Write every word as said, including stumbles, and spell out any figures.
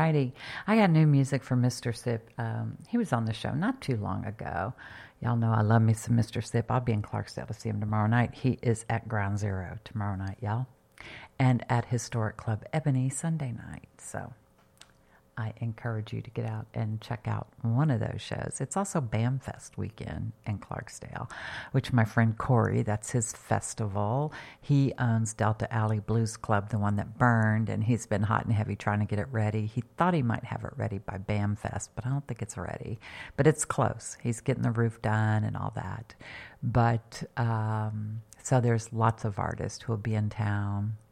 righty. I got new music from mister Sip. Um, he was on the show not too long ago. Y'all know I love me some mister Sip. I'll be in Clarksdale to see him tomorrow night. He is at Ground Zero tomorrow night, y'all. And at Historic Club Ebony Sunday night. So I encourage you to get out and check out one of those shows. It's also BAMFest weekend in Clarksdale, which my friend Corey, that's his festival. He owns Delta Alley Blues Club, the one that burned, and he's been hot and heavy trying to get it ready. He thought he might have it ready by BAMFest, but I don't think it's ready. But it's close. He's getting the roof done and all that. But um, so there's lots of artists who will be in town.